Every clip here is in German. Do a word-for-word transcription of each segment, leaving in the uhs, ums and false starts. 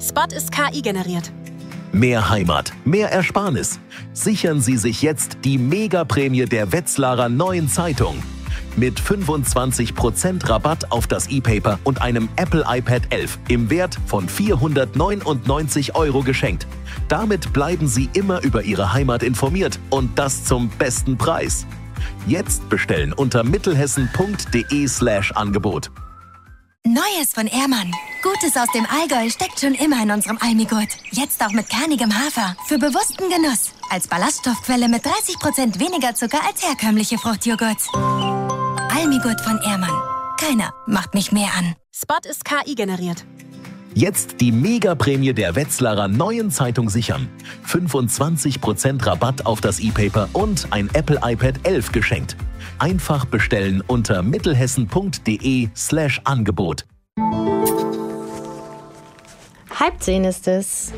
Spot ist K I generiert. Mehr Heimat, mehr Ersparnis. Sichern Sie sich jetzt die Megaprämie der Wetzlarer Neuen Zeitung. Mit fünfundzwanzig Prozent Rabatt auf das E-Paper und einem Apple iPad elf im Wert von vierhundertneunundneunzig Euro geschenkt. Damit bleiben Sie immer über Ihre Heimat informiert und das zum besten Preis. Jetzt bestellen unter mittelhessen.de slash Angebot. Neues von Ehrmann. Gutes aus dem Allgäu steckt schon immer in unserem Almigurt. Jetzt auch mit kernigem Hafer. Für bewussten Genuss. Als Ballaststoffquelle mit dreißig Prozent weniger Zucker als herkömmliche Fruchtjoghurts. Almigurt von Ehrmann. Keiner macht mich mehr an. Spot ist K I generiert. Jetzt die Megaprämie der Wetzlarer Neuen Zeitung sichern. fünfundzwanzig Prozent Rabatt auf das E-Paper und ein Apple iPad elf geschenkt. Einfach bestellen unter mittelhessen.de slash Angebot. Halb zehn ist es.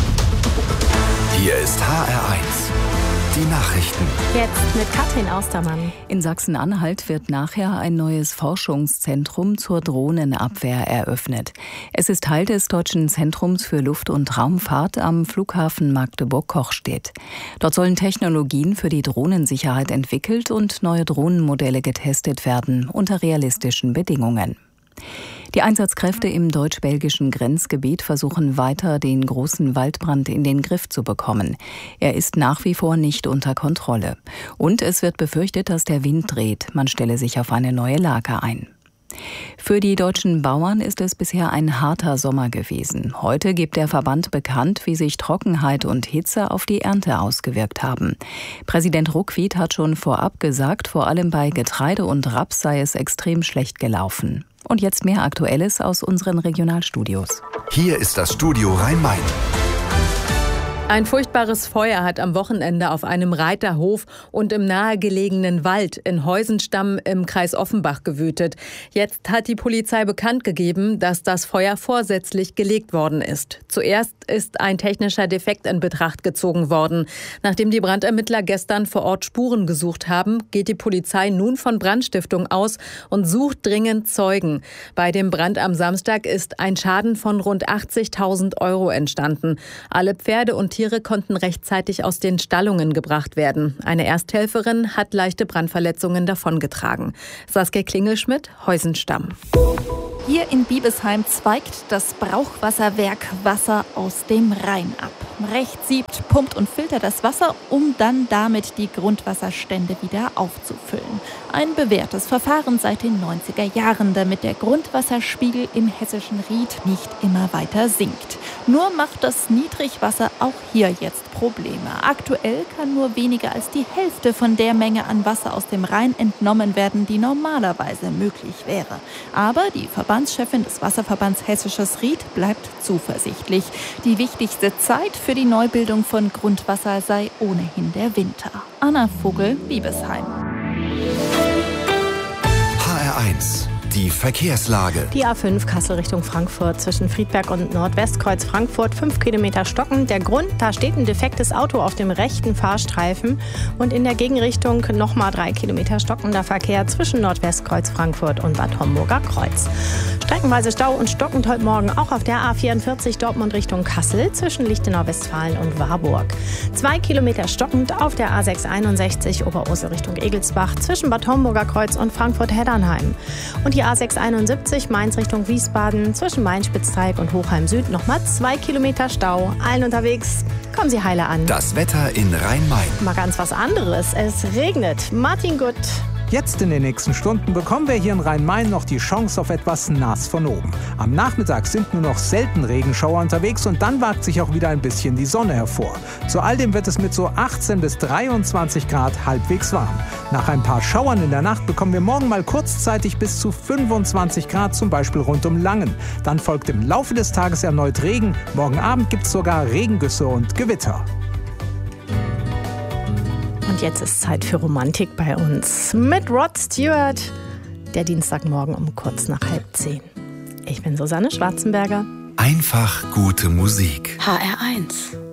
Hier ist H R eins. Die Nachrichten. Jetzt mit Katrin Austermann. In Sachsen-Anhalt wird nachher ein neues Forschungszentrum zur Drohnenabwehr eröffnet. Es ist Teil des Deutschen Zentrums für Luft- und Raumfahrt am Flughafen Magdeburg-Kochstedt. Dort sollen Technologien für die Drohnensicherheit entwickelt und neue Drohnenmodelle getestet werden unter realistischen Bedingungen. Die Einsatzkräfte im deutsch-belgischen Grenzgebiet versuchen weiter, den großen Waldbrand in den Griff zu bekommen. Er ist nach wie vor nicht unter Kontrolle. Und es wird befürchtet, dass der Wind dreht. Man stelle sich auf eine neue Lage ein. Für die deutschen Bauern ist es bisher ein harter Sommer gewesen. Heute gibt der Verband bekannt, wie sich Trockenheit und Hitze auf die Ernte ausgewirkt haben. Präsident Ruckwied hat schon vorab gesagt, vor allem bei Getreide und Raps sei es extrem schlecht gelaufen. Und jetzt mehr Aktuelles aus unseren Regionalstudios. Hier ist das Studio Rhein-Main. Ein furchtbares Feuer hat am Wochenende auf einem Reiterhof und im nahegelegenen Wald in Heusenstamm im Kreis Offenbach gewütet. Jetzt hat die Polizei bekannt gegeben, dass das Feuer vorsätzlich gelegt worden ist. Zuerst ist ein technischer Defekt in Betracht gezogen worden. Nachdem die Brandermittler gestern vor Ort Spuren gesucht haben, geht die Polizei nun von Brandstiftung aus und sucht dringend Zeugen. Bei dem Brand am Samstag ist ein Schaden von rund achtzigtausend Euro entstanden. Alle Pferde und Tiere konnten rechtzeitig aus den Stallungen gebracht werden. Eine Ersthelferin hat leichte Brandverletzungen davongetragen. Saskia Klingelschmidt, Heusenstamm. Hier in Biebesheim zweigt das Brauchwasserwerk Wasser aus dem Rhein ab. Rechts siebt, pumpt und filtert das Wasser, um dann damit die Grundwasserstände wieder aufzufüllen. Ein bewährtes Verfahren seit den neunziger Jahren, damit der Grundwasserspiegel im hessischen Ried nicht immer weiter sinkt. Nur macht das Niedrigwasser auch hier jetzt Probleme. Aktuell kann nur weniger als die Hälfte von der Menge an Wasser aus dem Rhein entnommen werden, die normalerweise möglich wäre. Aber die Verbandschefin des Wasserverbands Hessisches Ried bleibt zuversichtlich. Die wichtigste Zeit für die Neubildung von Grundwasser sei ohnehin der Winter. Anna Vogel, Biebesheim. H R eins. Die Verkehrslage. Die A fünf Kassel Richtung Frankfurt zwischen Friedberg und Nordwestkreuz Frankfurt, fünf Kilometer stocken. Der Grund, da steht ein defektes Auto auf dem rechten Fahrstreifen und in der Gegenrichtung nochmal drei Kilometer stockender Verkehr zwischen Nordwestkreuz Frankfurt und Bad Homburger Kreuz. Streckenweise Stau und stockend heute Morgen auch auf der A vierundvierzig Dortmund Richtung Kassel zwischen Lichtenau-Westfalen und Warburg. Zwei Kilometer stockend auf der A sechshunderteinundsechzig Oberursel Richtung Egelsbach zwischen Bad Homburger Kreuz und Frankfurt-Heddernheim. Und die A sechshunderteinundsiebzig Mainz Richtung Wiesbaden zwischen Main-Spitzdreieck und Hochheim Süd nochmal zwei Kilometer Stau. Allen unterwegs, kommen Sie heile an. Das Wetter in Rhein-Main. Mal ganz was anderes. Es regnet. Martin Gutt. Jetzt in den nächsten Stunden bekommen wir hier in Rhein-Main noch die Chance auf etwas nass von oben. Am Nachmittag sind nur noch selten Regenschauer unterwegs und dann wagt sich auch wieder ein bisschen die Sonne hervor. Zu all dem wird es mit so achtzehn bis dreiundzwanzig Grad halbwegs warm. Nach ein paar Schauern in der Nacht bekommen wir morgen mal kurzzeitig bis zu fünfundzwanzig Grad, zum Beispiel rund um Langen. Dann folgt im Laufe des Tages erneut Regen. Morgen Abend gibt es sogar Regengüsse und Gewitter. Und jetzt ist Zeit für Romantik bei uns mit Rod Stewart. Der Dienstagmorgen um kurz nach halb zehn. Ich bin Susanne Schwarzenberger. Einfach gute Musik. H R eins.